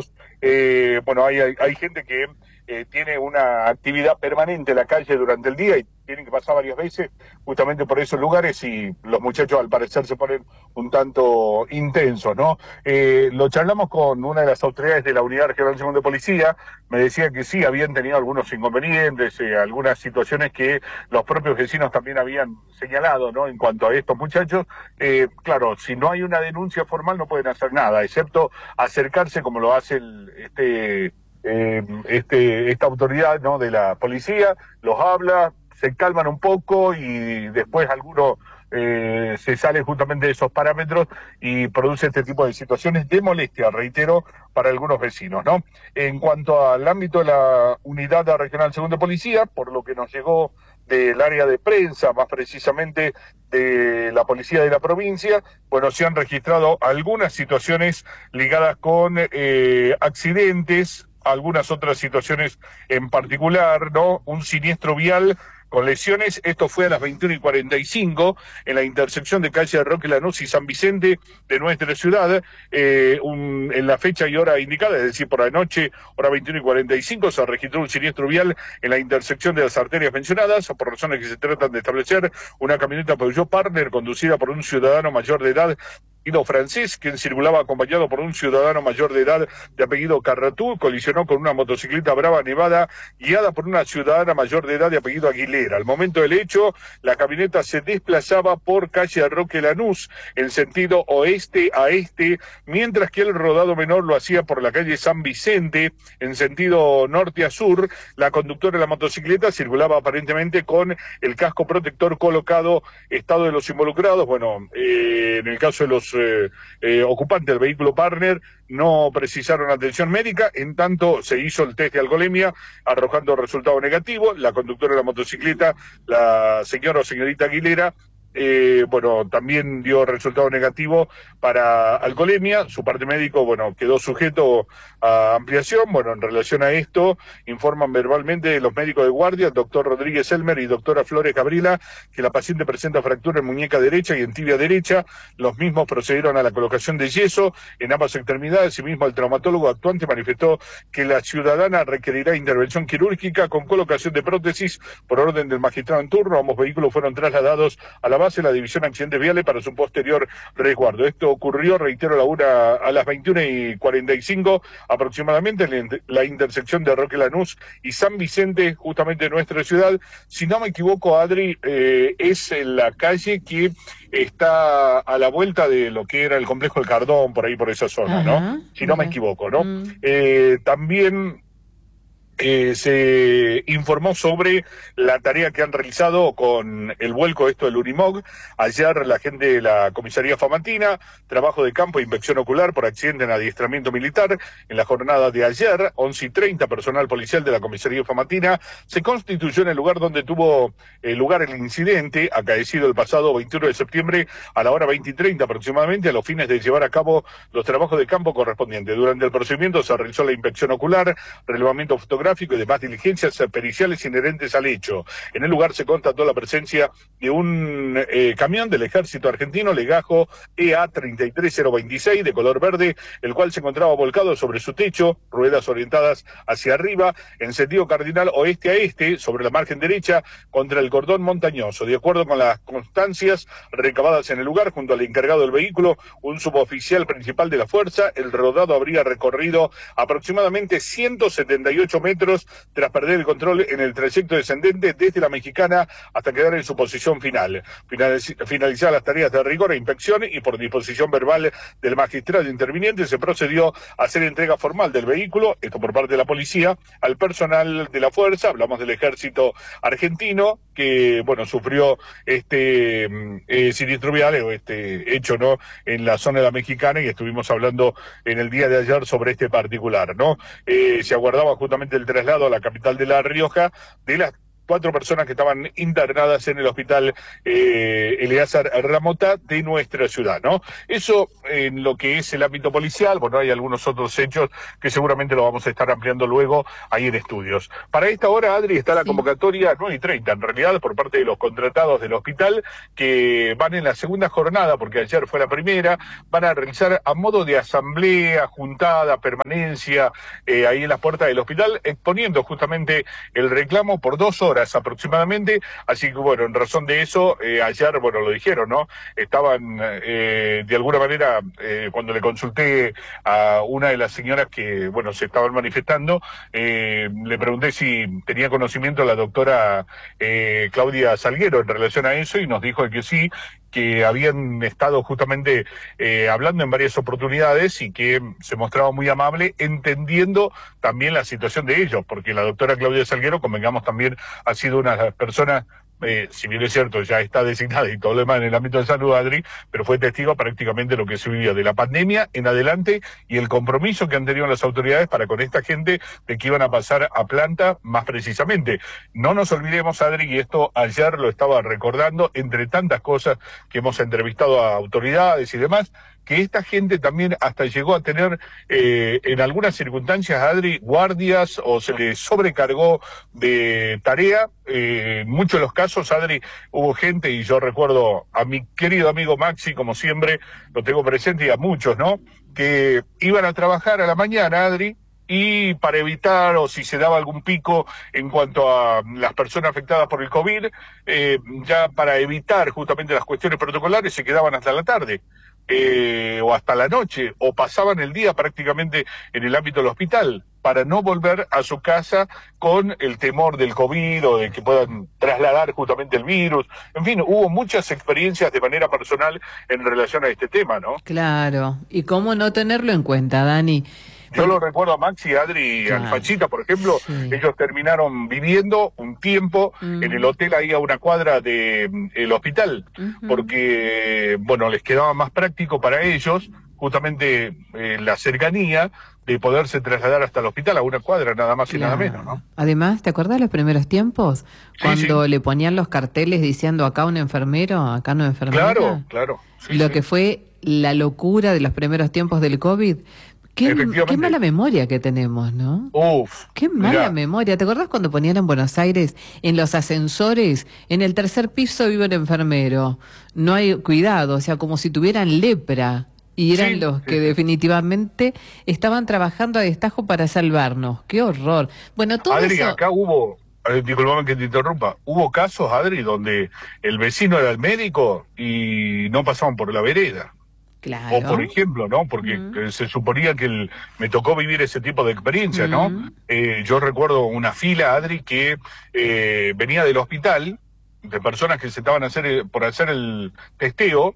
Eh, bueno, hay, hay, hay gente que eh, tiene una actividad permanente en la calle durante el día y tienen que pasar varias veces justamente por esos lugares y los muchachos al parecer se ponen un tanto intensos, ¿no? Eh, lo charlamos con una de las autoridades de la Unidad Regional Segunda de Policía, me decía que sí, habían tenido algunos inconvenientes, eh, algunas situaciones que los propios vecinos también habían señalado, ¿no? En cuanto a estos muchachos, eh, claro, si no hay una denuncia formal no pueden hacer nada, excepto acercarse como lo hace el, este... Eh, este, esta autoridad, ¿no?, de la policía, los habla, se calman un poco y después alguno eh, se sale justamente de esos parámetros y produce este tipo de situaciones de molestia, reitero, para algunos vecinos, ¿no? En cuanto al ámbito de la Unidad Regional Segunda de Policía, por lo que nos llegó del área de prensa, más precisamente de la policía de la provincia, bueno, se han registrado algunas situaciones ligadas con eh, accidentes, algunas otras situaciones en particular, ¿no? Un siniestro vial con lesiones, esto fue a las veintiuna y cuarenta y cinco en la intersección de calle Roque Lanús y San Vicente de nuestra ciudad, eh, un, en la fecha y hora indicada, es decir, por la noche, hora veintiuna y cuarenta y cinco, se registró un siniestro vial en la intersección de las arterias mencionadas, por razones que se tratan de establecer. Una camioneta Peugeot Partner conducida por un ciudadano mayor de edad apellido francés, quien circulaba acompañado por un ciudadano mayor de edad de apellido Carratú, colisionó con una motocicleta Brava Nevada guiada por una ciudadana mayor de edad de apellido Aguilera. Al momento del hecho, la camioneta se desplazaba por calle Roque Lanús en sentido oeste a este, mientras que el rodado menor lo hacía por la calle San Vicente en sentido norte a sur. La conductora de la motocicleta circulaba aparentemente con el casco protector colocado. Estado de los involucrados, bueno, eh, en el caso de los Eh, eh, ocupantes del vehículo Partner no precisaron atención médica, en tanto se hizo el test de alcoholemia arrojando resultado negativo. La conductora de la motocicleta, la señora o señorita Aguilera, Eh, bueno, también dio resultado negativo para alcoholemia. Su parte médico, bueno, quedó sujeto a ampliación. Bueno, en relación a esto, informan verbalmente los médicos de guardia, el doctor Rodríguez Elmer y doctora Flores Gabriela, que la paciente presenta fractura en muñeca derecha y en tibia derecha. Los mismos procedieron a la colocación de yeso en ambas extremidades. Asimismo, el traumatólogo actuante manifestó que la ciudadana requerirá intervención quirúrgica con colocación de prótesis por orden del magistrado en turno. Ambos vehículos fueron trasladados a la base de la División de Accidentes Viales para su posterior resguardo. Esto ocurrió, reitero, a, la una, a las veintiuna y cuarenta y cinco aproximadamente en la intersección de Roque Lanús y San Vicente, justamente en nuestra ciudad. Si no me equivoco, Adri, eh, es en la calle que está a la vuelta de lo que era el complejo El Cardón, por ahí por esa zona, ajá, ¿no? Si no me equivoco, ¿no? Mm. Eh, también Eh, se informó sobre la tarea que han realizado con el vuelco esto del Unimog. Ayer la gente de la comisaría Famatina, trabajo de campo e inspección ocular por accidente en adiestramiento militar. En la jornada de ayer, once y treinta, personal policial de la comisaría Famatina se constituyó en el lugar donde tuvo eh, lugar el incidente, acaecido el pasado veintiuno de septiembre a la hora veinte y treinta aproximadamente, a los fines de llevar a cabo los trabajos de campo correspondientes. Durante el procedimiento se realizó la inspección ocular, relevamiento fotográfico y demás diligencias periciales inherentes al hecho. En el lugar se constató la presencia de un eh, camión del ejército argentino, Legajo E A treinta y tres cero veintiséis, de color verde, el cual se encontraba volcado sobre su techo, ruedas orientadas hacia arriba, en sentido cardinal oeste a este, sobre la margen derecha, contra el cordón montañoso. De acuerdo con las constancias recabadas en el lugar, junto al encargado del vehículo, un suboficial principal de la fuerza, el rodado habría recorrido aproximadamente ciento setenta y ocho metros tras perder el control en el trayecto descendente desde la Mexicana hasta quedar en su posición final. Finalizadas las tareas de rigor e inspección y por disposición verbal del magistrado interviniente se procedió a hacer entrega formal del vehículo, esto por parte de la policía, al personal de la fuerza. Hablamos del ejército argentino que, bueno, sufrió este eh, siniestro vial o este hecho, ¿no?, en la zona de la Mexicana, y estuvimos hablando en el día de ayer sobre este particular, ¿no? Eh, se aguardaba justamente el traslado a la capital de La Rioja de las cuatro personas que estaban internadas en el hospital eh, Eleazar Ramotá de nuestra ciudad, ¿no? Eso en lo que es el ámbito policial. Bueno, hay algunos otros hechos que seguramente lo vamos a estar ampliando luego ahí en estudios. Para esta hora, Adri, está la Sí. convocatoria nueve y treinta, en realidad, por parte de los contratados del hospital, que van en la segunda jornada, porque ayer fue la primera, van a realizar a modo de asamblea, juntada, permanencia, eh, ahí en las puertas del hospital, exponiendo justamente el reclamo por dos horas aproximadamente. Así que bueno, en razón de eso, eh, ayer, bueno, lo dijeron, ¿no? Estaban eh, de alguna manera, eh, cuando le consulté a una de las señoras que, bueno, se estaban manifestando, eh, le pregunté si tenía conocimiento la doctora eh, Claudia Salguero en relación a eso, y nos dijo que sí, que habían estado justamente eh, hablando en varias oportunidades y que se mostraba muy amable, entendiendo también la situación de ellos, porque la doctora Claudia Salguero, convengamos, también ha sido una de las personas, eh, si bien es cierto, ya está designada y todo lo demás en el ámbito de salud, Adri, pero fue testigo prácticamente de lo que se vivía de la pandemia en adelante y el compromiso que han tenido las autoridades para con esta gente de que iban a pasar a planta más precisamente. No nos olvidemos, Adri, y esto ayer lo estaba recordando, entre tantas cosas que hemos entrevistado a autoridades y demás, que esta gente también hasta llegó a tener eh, en algunas circunstancias, Adri, guardias, o se les sobrecargó de tarea. Eh, en muchos de los casos, Adri, hubo gente, y yo recuerdo a mi querido amigo Maxi, como siempre, lo tengo presente, y a muchos, ¿no?, que iban a trabajar a la mañana, Adri, y para evitar, o si se daba algún pico en cuanto a las personas afectadas por el COVID, eh, ya para evitar justamente las cuestiones protocolares, se quedaban hasta la tarde. Eh, o hasta la noche, o pasaban el día prácticamente en el ámbito del hospital, para no volver a su casa con el temor del COVID o de que puedan trasladar justamente el virus. En fin, hubo muchas experiencias de manera personal en relación a este tema, ¿no? Claro, y cómo no tenerlo en cuenta, Dani. Yo lo recuerdo a Maxi, Adri, Claro. al Fachita, por ejemplo. Sí. Ellos terminaron viviendo un tiempo Mm. en el hotel ahí a una cuadra del el hospital, Ujú. porque, bueno, les quedaba más práctico para ellos justamente eh, la cercanía de poderse trasladar hasta el hospital a una cuadra, nada más y nada Claro. menos, ¿no? Además, ¿te acuerdas los primeros tiempos? Sí, Cuando sí. le ponían los carteles diciendo acá un enfermero, acá una enfermera. Claro, claro. Sí, Lo sí. que fue la locura de los primeros tiempos del COVID. Qué, Efectivamente. qué mala memoria que tenemos, ¿no? Uf. Qué mala mirá. memoria. ¿Te acordás cuando ponían en Buenos Aires, en los ascensores, en el tercer piso vive un enfermero? No hay cuidado, o sea, como si tuvieran lepra. Y eran Sí, los sí, que sí. definitivamente estaban trabajando a destajo para salvarnos. ¡Qué horror! Bueno, todo Adri, eso... acá hubo, eh, disculpame que te interrumpa, hubo casos, Adri, donde el vecino era el médico y no pasaban por la vereda. Claro. O por ejemplo, ¿no? Porque Mm. eh, se suponía que el, me tocó vivir ese tipo de experiencia, ¿no? Mm. Eh, yo recuerdo una fila, Adri, que eh, venía del hospital, de personas que se estaban a hacer, eh, por hacer el testeo.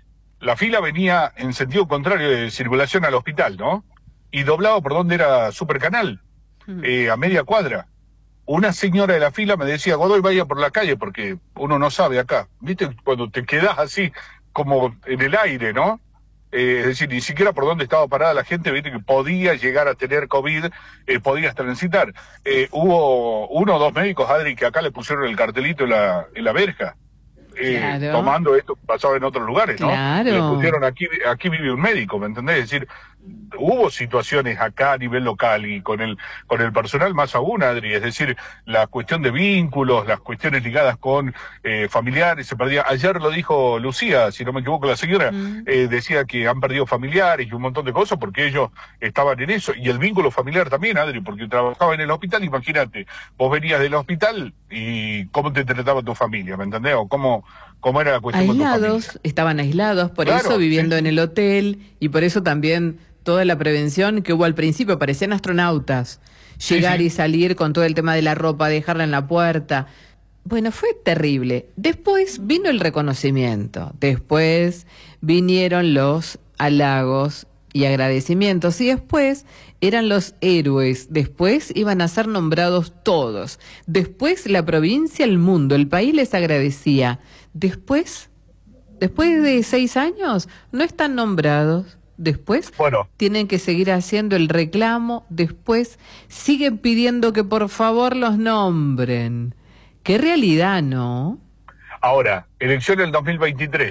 La fila venía en sentido contrario de circulación al hospital, ¿no? Y doblaba por donde era Supercanal, Mm. eh, a media cuadra. Una señora de la fila me decía, Godoy, vaya por la calle, porque uno no sabe acá. ¿Viste? Cuando te quedás así, como en el aire, ¿no? Eh, es decir, ni siquiera por dónde estaba parada la gente, viste que podía llegar a tener COVID, eh, podías transitar. Eh, hubo uno o dos médicos, Adri, que acá le pusieron el cartelito en la, en la verja, eh, Claro. tomando esto que pasaba en otros lugares, ¿no? Claro. Le pusieron aquí, aquí vive un médico, ¿me entendés? Es decir, hubo situaciones acá a nivel local y con el con el personal más aún, Adri, es decir, la cuestión de vínculos, las cuestiones ligadas con eh, familiares, se perdía. Ayer lo dijo Lucía, si no me equivoco la señora, Mm. eh, decía que han perdido familiares y un montón de cosas porque ellos estaban en eso, y el vínculo familiar también, Adri, porque trabajaba en el hospital. Imagínate, vos venías del hospital y cómo te trataba tu familia, ¿me entendés? O cómo, cómo era la cuestión con tu Aislados, familia. estaban aislados, por Claro, eso viviendo sí, en sí. el hotel, y por eso también toda la prevención que hubo al principio, parecían astronautas, Sí, llegar sí. y salir con todo el tema de la ropa, dejarla en la puerta. Bueno, fue terrible. Después vino el reconocimiento, después vinieron los halagos y agradecimientos, y después eran los héroes, después iban a ser nombrados todos, después la provincia, el mundo, el país les agradecía, después, después de seis años, no están nombrados. Después Bueno. tienen que seguir haciendo el reclamo, después siguen pidiendo que por favor los nombren. Qué realidad, ¿no? Ahora, elección del dos mil veintitrés.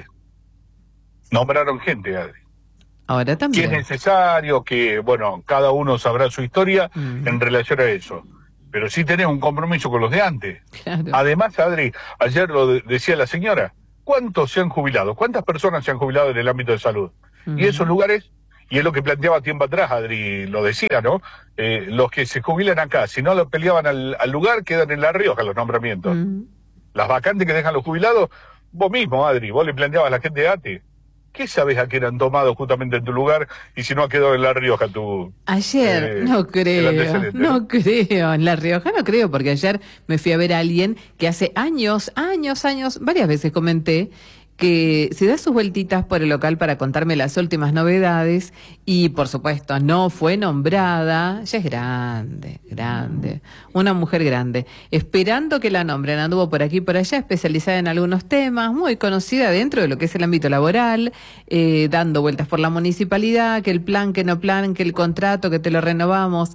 Nombraron gente, Adri. Ahora también. Que es necesario, que, bueno, cada uno sabrá su historia Mm. en relación a eso. Pero sí tenés un compromiso con los de antes. Claro. Además, Adri, ayer lo de- decía la señora, ¿cuántos se han jubilado? ¿Cuántas personas se han jubilado en el ámbito de salud? Mm. Y esos lugares, y es lo que planteaba tiempo atrás, Adri lo decía, ¿no? Eh, los que se jubilan acá, si no lo peleaban al, al lugar, quedan en La Rioja los nombramientos. Mm. Las vacantes que dejan los jubilados, vos mismo, Adri, vos le planteabas a la gente de A T E. ¿Qué sabes a qué eran tomados justamente en tu lugar y si no ha quedado en La Rioja tu... Ayer, eh, no el creo, antecedente, no ¿no? creo, en La Rioja no creo, porque ayer me fui a ver a alguien que hace años, años, años, varias veces comenté, que se da sus vueltitas por el local para contarme las últimas novedades y, por supuesto, no fue nombrada. Ya es grande, grande, una mujer grande, esperando que la nombren. Anduvo por aquí y por allá, especializada en algunos temas, muy conocida dentro de lo que es el ámbito laboral, eh, dando vueltas por la municipalidad, que el plan, que no plan, que el contrato, que te lo renovamos.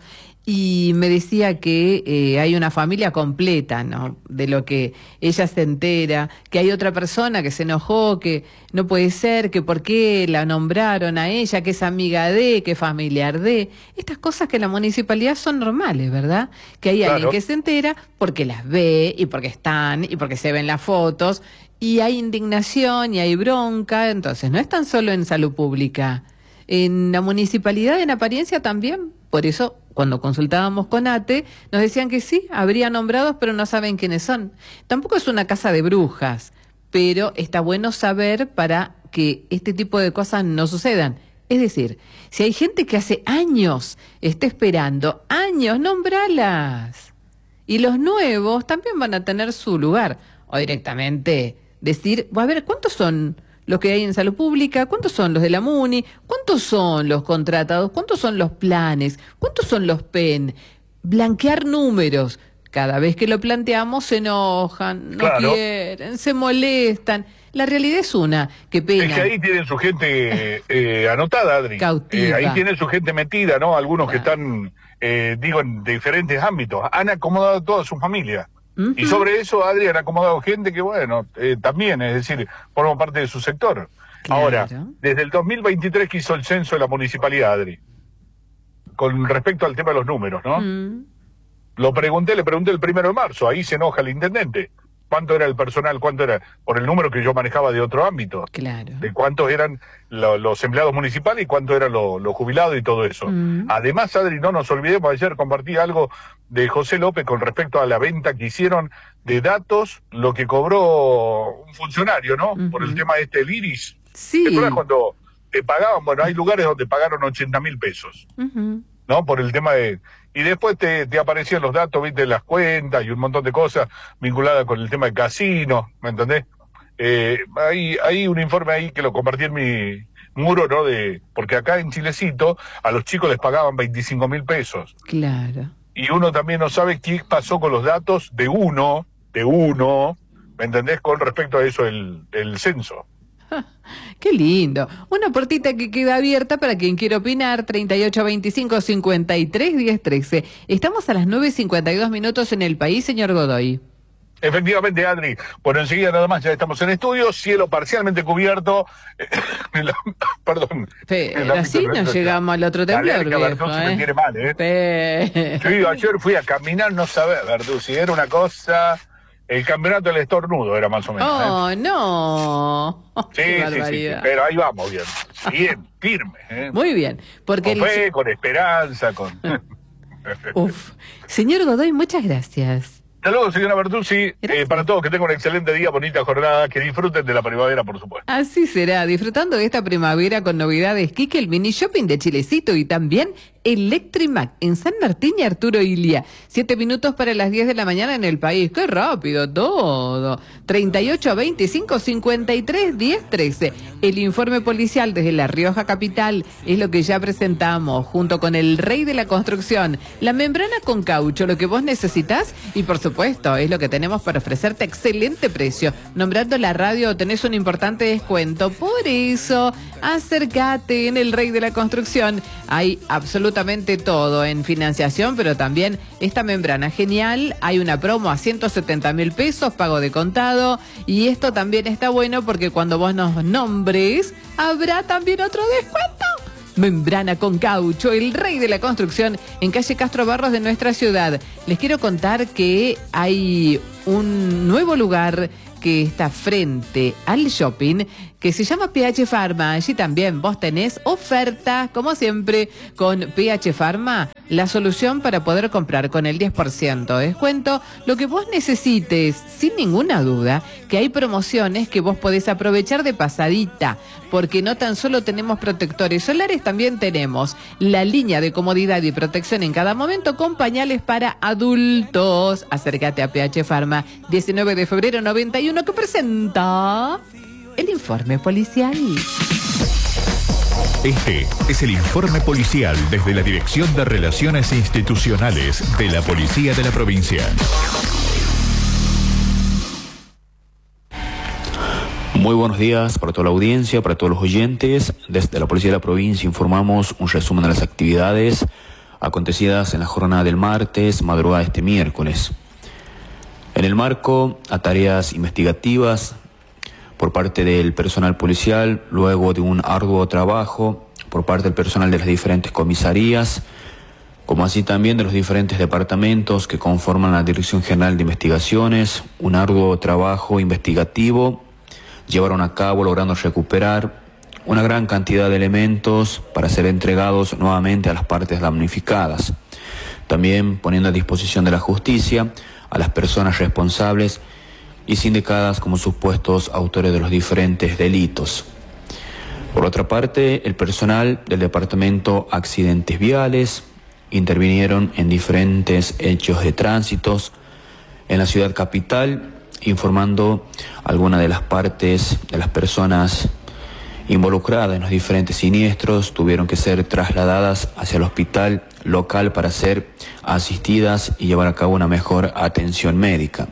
Y me decía que eh, hay una familia completa, ¿no? De lo que ella se entera, que hay otra persona que se enojó, que no puede ser, que por qué la nombraron a ella, que es amiga de, que es familiar de. Estas cosas que en la municipalidad son normales, ¿verdad? Que hay Claro. alguien que se entera porque las ve y porque están y porque se ven las fotos y hay indignación y hay bronca. Entonces, no es tan solo en salud pública. En la municipalidad, en apariencia también. Por eso, cuando consultábamos con A T E, nos decían que sí, habría nombrados, pero no saben quiénes son. Tampoco es una casa de brujas, pero está bueno saber para que este tipo de cosas no sucedan. Es decir, si hay gente que hace años está esperando, años, nómbralas. Y los nuevos también van a tener su lugar. O directamente decir, a ver, ¿cuántos son los que hay en salud pública? ¿Cuántos son los de la MUNI? ¿Cuántos son los contratados? ¿Cuántos son los planes? ¿Cuántos son los P E N? Blanquear números. Cada vez que lo planteamos se enojan, no Claro. quieren, se molestan. La realidad es una, qué pena. Es que ahí tienen su gente eh, anotada, Adri. Cautiva. Eh, ahí tienen su gente metida, ¿no? Algunos que Claro. están, eh, digo, en diferentes ámbitos. Han acomodado toda su familia. Ujú. Y sobre eso, Adri, han acomodado gente que, bueno, eh, también, es decir, forma parte de su sector. Claro. Ahora, desde el dos mil veintitrés que hizo el censo de la municipalidad, Adri, con respecto al tema de los números, ¿no? Mm. Lo pregunté, le pregunté el primero de marzo, ahí se enoja el intendente. ¿Cuánto era el personal? ¿Cuánto era? Por el número que yo manejaba de otro ámbito. Claro. De cuántos eran lo- los empleados municipales y cuánto eran lo- los jubilados y todo eso. Mm. Además, Adri, no nos olvidemos, ayer compartí algo de José López con respecto a la venta que hicieron de datos, lo que cobró un funcionario, ¿no? Ujú. Por el tema este, el iris. Sí. ¿Te acuerdas cuando te pagaban? Bueno, hay lugares donde pagaron ochenta mil pesos. Ujú. ¿No? Por el tema de... Y después te, te aparecían los datos, viste, las cuentas y un montón de cosas vinculadas con el tema de casino, ¿me entendés? Eh, hay, hay un informe ahí que lo compartí en mi muro, ¿no? De porque acá en Chilecito a los chicos les pagaban veinticinco mil pesos. Claro. Y uno también no sabe qué pasó con los datos de uno, de uno, ¿me entendés? Con respecto a eso el, el censo. Qué lindo. Una puertita que queda abierta para quien quiera opinar. treinta y ocho veinticinco cincuenta y tres diez trece. Estamos a las nueve cincuenta y dos minutos en el país, señor Godoy. Efectivamente, Adri. Bueno, enseguida nada más ya estamos en estudio, cielo parcialmente cubierto. La- perdón. Pero así no llegamos al otro temblor, Alérgica, viejo, Bertuzzi, me ¿eh? quiere mal, ¿eh? Pero... Sí, ayer fui a caminar, no sabés, Bertuzzi, era una cosa... El campeonato del estornudo era más o menos. ¿eh? Oh, no. Oh, Sí, qué sí, sí, sí, barbaridad. pero ahí vamos bien. Bien, firme. ¿eh? Muy bien, porque... Con el- fe, con esperanza, con... Uf. Señor Godoy, muchas gracias. Hasta luego, señora Bertuzzi. Gracias. Eh, para todos, que tengan un excelente día, bonita jornada, que disfruten de la primavera, por supuesto. Así será, disfrutando de esta primavera con novedades Kike, el mini shopping de Chilecito y también Electrimac en San Martín y Arturo Ilia. Siete minutos para las diez de la mañana en el país. ¡Qué rápido todo! treinta y ocho veinticinco cincuenta y tres diez trece. El informe policial desde La Rioja Capital es lo que ya presentamos junto con el rey de la construcción. La membrana con caucho, lo que vos necesitas y por supuesto supuesto, es lo que tenemos para ofrecerte. Excelente precio. Nombrando la radio tenés un importante descuento. Por eso, acércate en el Rey de la Construcción. Hay absolutamente todo en financiación, pero también esta membrana genial. Hay una promo a ciento setenta mil pesos, pago de contado. Y esto también está bueno porque cuando vos nos nombres, habrá también otro descuento. Membrana con caucho, el Rey de la Construcción, en calle Castro Barros de nuestra ciudad. Les quiero contar que hay un nuevo lugar que está frente al shopping, que se llama P H Pharma. Allí también vos tenés ofertas, como siempre, con P H Pharma, la solución para poder comprar con el diez por ciento de descuento lo que vos necesites, sin ninguna duda, que hay promociones que vos podés aprovechar de pasadita, porque no tan solo tenemos protectores solares, también tenemos la línea de comodidad y protección en cada momento con pañales para adultos. Acércate a P H Pharma, diecinueve de febrero noventa y uno, que presenta el informe policial. Este es el informe policial desde la Dirección de Relaciones Institucionales de la Policía de la Provincia. Muy buenos días para toda la audiencia, para todos los oyentes. Desde la Policía de la Provincia informamos un resumen de las actividades acontecidas en la jornada del martes, madrugada de este miércoles. En el marco a tareas investigativas por parte del personal policial, luego de un arduo trabajo por parte del personal de las diferentes comisarías, como así también de los diferentes departamentos que conforman la Dirección General de Investigaciones, un arduo trabajo investigativo llevaron a cabo logrando recuperar una gran cantidad de elementos para ser entregados nuevamente a las partes damnificadas, también poniendo a disposición de la justicia a las personas responsables y sindicadas como supuestos autores de los diferentes delitos. Por otra parte, el personal del Departamento Accidentes Viales intervinieron en diferentes hechos de tránsitos en la ciudad capital, informando algunas de las partes de las personas involucradas en los diferentes siniestros tuvieron que ser trasladadas hacia el hospital local para ser asistidas y llevar a cabo una mejor atención médica.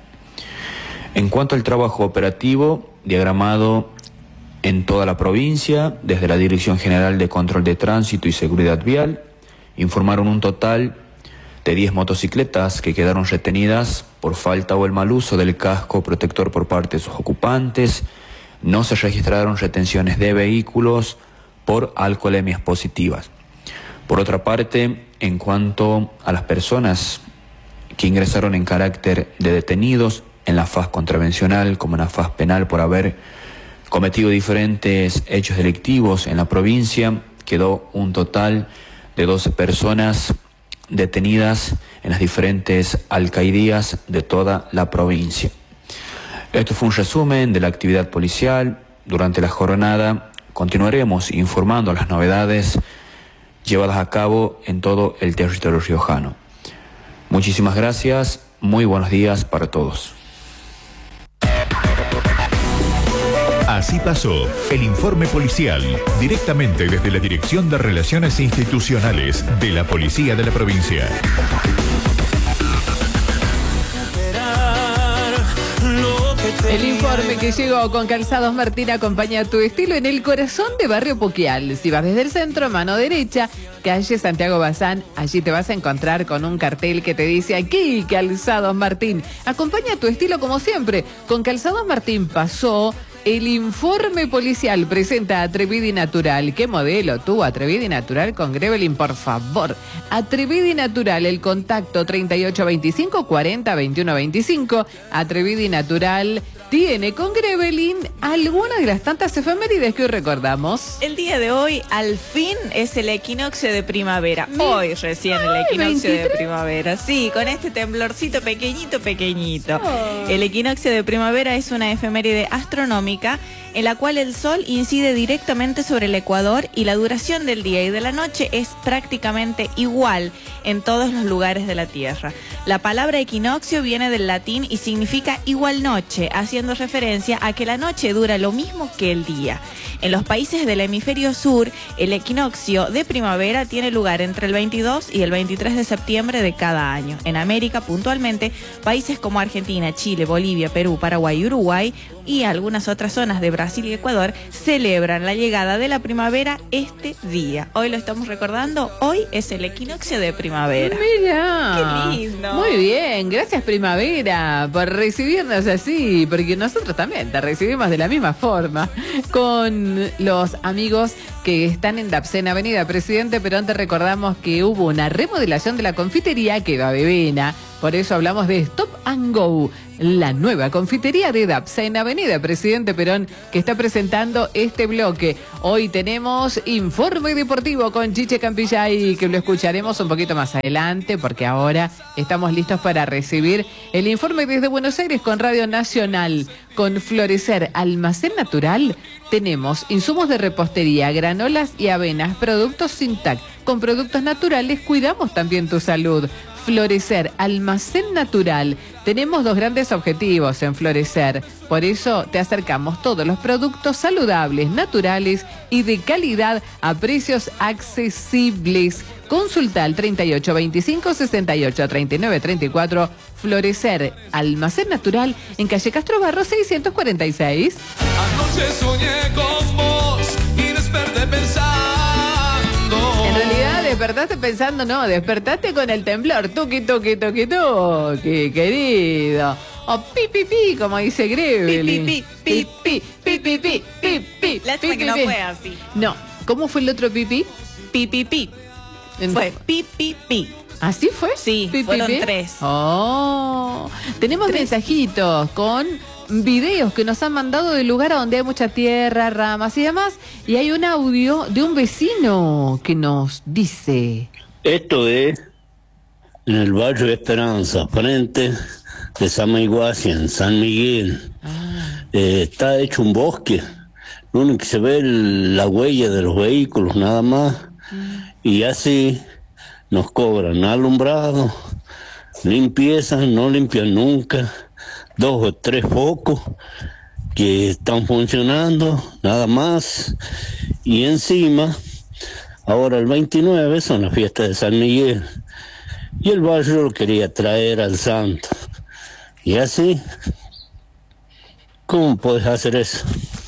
En cuanto al trabajo operativo, diagramado en toda la provincia, desde la Dirección General de Control de Tránsito y Seguridad Vial, informaron un total de diez motocicletas que quedaron retenidas por falta o el mal uso del casco protector por parte de sus ocupantes. No se registraron retenciones de vehículos por alcoholemias positivas. Por otra parte, en cuanto a las personas que ingresaron en carácter de detenidos en la faz contravencional como en la faz penal por haber cometido diferentes hechos delictivos en la provincia, quedó un total de doce personas detenidas en las diferentes alcaldías de toda la provincia. Esto fue un resumen de la actividad policial. Durante la jornada continuaremos informando las novedades llevadas a cabo en todo el territorio riojano. Muchísimas gracias, muy buenos días para todos. Así pasó el informe policial, directamente desde la Dirección de Relaciones Institucionales de la Policía de la Provincia. El informe que llegó con Calzados Martín acompaña tu estilo en el corazón de Barrio Puquial. Si vas desde el centro, mano derecha, calle Santiago Bazán, allí te vas a encontrar con un cartel que te dice aquí Calzados Martín. Acompaña tu estilo como siempre. Con Calzados Martín pasó el informe policial, presenta Atrevida y Natural. ¿Qué modelo tú? Atrevida y Natural con Grevelin, por favor. Atrevida y Natural, el contacto treinta y ocho veinticinco cuarenta veintiuno veinticinco. Atrevida y Natural tiene con Grevelin algunas de las tantas efemérides que hoy recordamos. El día de hoy, al fin, es el equinoccio de primavera. Hoy recién el equinoccio veintitrés de primavera. Sí, con este temblorcito pequeñito, pequeñito. Oh. El equinoccio de primavera es una efeméride astronómica en la cual el sol incide directamente sobre el ecuador y la duración del día y de la noche es prácticamente igual en todos los lugares de la Tierra. La palabra equinoccio viene del latín y significa igual noche, haciendo haciendo referencia a que la noche dura lo mismo que el día. En los países del hemisferio sur, el equinoccio de primavera tiene lugar entre el veintidós y el veintitrés de septiembre de cada año. En América, puntualmente, países como Argentina, Chile, Bolivia, Perú, Paraguay y Uruguay y algunas otras zonas de Brasil y Ecuador celebran la llegada de la primavera este día. Hoy lo estamos recordando, hoy es el equinoccio de primavera. Mira, qué lindo. Muy bien, gracias primavera por recibirnos así, porque nosotros también te recibimos de la misma forma, con los amigos que están en Dapsen Avenida Presidente Perón. Te recordamos que hubo una remodelación de la confitería que va bebena, por eso hablamos de Stop and Go, la nueva confitería de Dapsen Avenida Presidente Perón, que está presentando este bloque. Hoy tenemos Informe Deportivo con Chiche Campillay, que lo escucharemos un poquito más adelante, porque ahora estamos listos para recibir el informe desde Buenos Aires con Radio Nacional. Con Florecer Almacén Natural tenemos insumos de repostería, granolas y avenas, productos Sintac. Con productos naturales cuidamos también tu salud. Florecer Almacén Natural. Tenemos dos grandes objetivos en Florecer. Por eso te acercamos todos los productos saludables, naturales y de calidad a precios accesibles. Consulta al treinta y ocho veinticinco sesenta y ocho treinta y nueve treinta y cuatro. Florecer Almacén Natural en calle Castro Barro seiscientos cuarenta y seis. Anoche soñé con vos y desperté pensando. En realidad despertaste pensando, no, despertaste con el temblor. Tuki, tuki, tuki, tuki, querido. O pi, pi, pi, como dice Grevel. Pi, pi, pi, pi, pi, pi, pi, pi, pi. Lástima que no fue así. No, ¿cómo fue el otro pi, pi? Pi, pi, pi. Fue pi, pi, pi. ¿Así fue? Sí, pi, fueron pi, pi. tres. Oh, tenemos Tres. mensajitos con videos que nos han mandado del lugar a donde hay mucha tierra, ramas y demás. Y hay un audio de un vecino que nos dice... Esto es en el barrio de Esperanza, frente de San Miguel, en San Miguel. Ah. Eh, está hecho un bosque. Lo único que se ve es la huella de los vehículos, nada más. Mm. Y así nos cobran alumbrado, limpieza, no limpian nunca, dos o tres focos que están funcionando, nada más. Y encima, ahora el veintinueve son las fiestas de San Miguel. Y el barrio lo quería traer al santo. Y así, ¿cómo puedes hacer eso?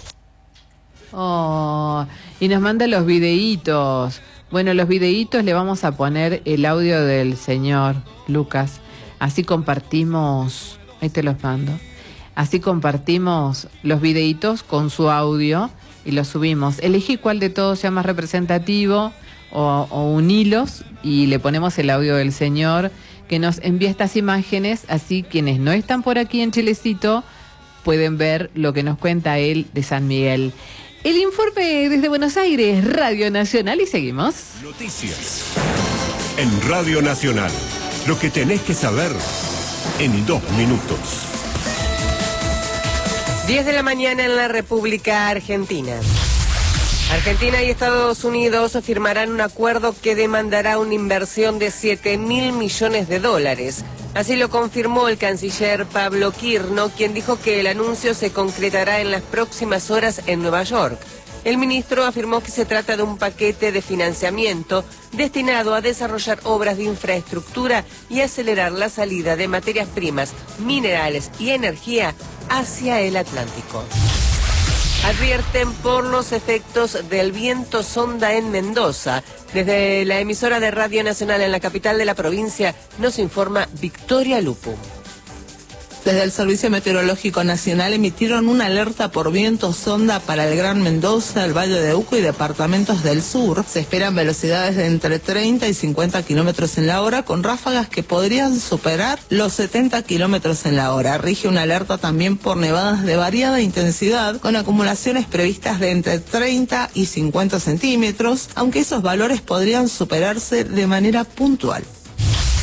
Oh, y nos manda los videitos. Bueno, los videitos le vamos a poner el audio del señor Lucas. Así compartimos, ahí te los mando. Así compartimos los videitos con su audio y los subimos. Elegí cuál de todos sea más representativo o, o unilos y le ponemos el audio del señor que nos envía estas imágenes. Así quienes no están por aquí en Chilecito pueden ver lo que nos cuenta él de San Miguel. El informe desde Buenos Aires, Radio Nacional, y seguimos. Noticias en Radio Nacional. Lo que tenés que saber en dos minutos. diez de la mañana en la República Argentina. Argentina y Estados Unidos firmarán un acuerdo que demandará una inversión de siete mil millones de dólares. Así lo confirmó el canciller Pablo Quirno, quien dijo que el anuncio se concretará en las próximas horas en Nueva York. El ministro afirmó que se trata de un paquete de financiamiento destinado a desarrollar obras de infraestructura y acelerar la salida de materias primas, minerales y energía hacia el Atlántico. Advierten por los efectos del viento sonda en Mendoza. Desde la emisora de Radio Nacional en la capital de la provincia nos informa Victoria Lupu. Desde el Servicio Meteorológico Nacional emitieron una alerta por viento sonda para el Gran Mendoza, el Valle de Uco y departamentos del sur. Se esperan velocidades de entre treinta y cincuenta kilómetros en la hora, con ráfagas que podrían superar los setenta kilómetros en la hora. Rige una alerta también por nevadas de variada intensidad, con acumulaciones previstas de entre treinta y cincuenta centímetros, aunque esos valores podrían superarse de manera puntual.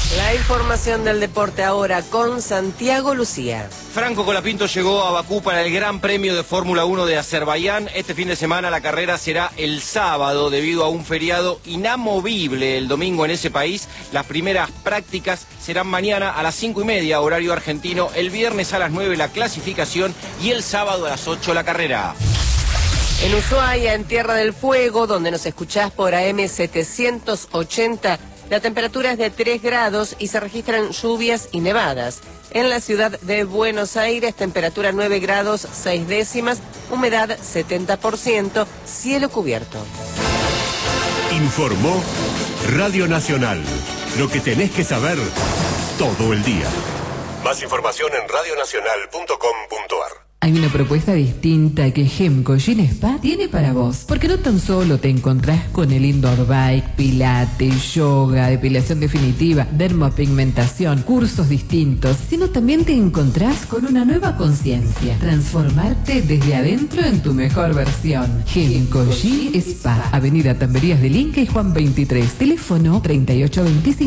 La información del deporte ahora con Santiago Lucía. Franco Colapinto llegó a Bakú para el Gran Premio de Fórmula uno de Azerbaiyán. Este fin de semana la carrera será el sábado debido a un feriado inamovible el domingo en ese país. Las primeras prácticas serán mañana a las cinco y media, horario argentino, el viernes a las nueve la clasificación y el sábado a las ocho la carrera. En Ushuaia, en Tierra del Fuego, donde nos escuchás por A M setecientos ochenta, la temperatura es de tres grados y se registran lluvias y nevadas. En la ciudad de Buenos Aires, temperatura nueve grados seis décimas, humedad setenta por ciento, cielo cubierto. Informó Radio Nacional. Lo que tenés que saber todo el día. Más información en radionacional punto com punto ar. Hay una propuesta distinta que Gemco Gym Spa tiene para vos, porque no tan solo te encontrás con el indoor bike, pilates, yoga, depilación definitiva, dermopigmentación, cursos distintos, sino también te encontrás con una nueva conciencia, transformarte desde adentro en tu mejor versión. Gemco Gym Spa, Avenida Tamberías del Inca y Juan veintitrés, teléfono treinta y ocho veinticinco.